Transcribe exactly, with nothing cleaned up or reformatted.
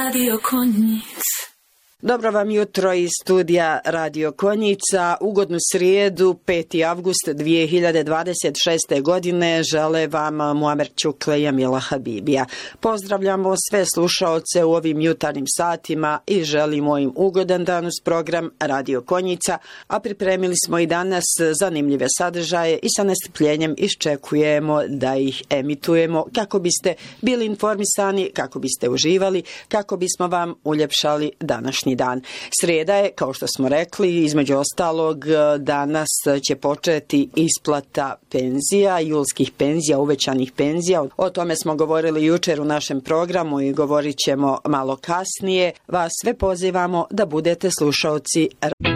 Radio Konjic. Dobro vam jutro iz studija Radio Konjica. Ugodnu srijedu, peti avgust dvije hiljade dvadeset šeste. godine, žele vam Muamer Čukle i Jamila Habibija. Pozdravljamo sve slušaoce u ovim jutarnjim satima i želimo im ugodan dan uz program Radio Konjica, a pripremili smo i danas zanimljive sadržaje i sa nestrpljenjem iščekujemo da ih emitujemo kako biste bili informisani, kako biste uživali, kako bismo vam uljepšali današnji dan. Srijeda je, kao što smo rekli, između ostalog danas će početi isplata penzija, julskih penzija, uvećanih penzija. O tome smo govorili jučer u našem programu i govorit ćemo malo kasnije. Vas sve pozivamo da budete slušaoci